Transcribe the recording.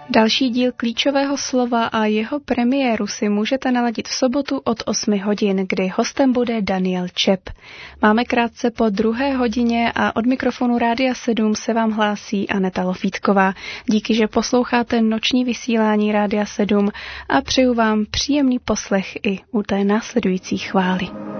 Další díl Klíčového slova a jeho premiéru si můžete naladit v sobotu od 8 hodin, kdy hostem bude Daniel Čep. Máme krátce po 2. hodině a od mikrofonu Rádia 7 se vám hlásí Aneta Lofítková. Díky, že posloucháte noční vysílání Rádia 7 a přeju vám příjemný poslech i u té následující chvály.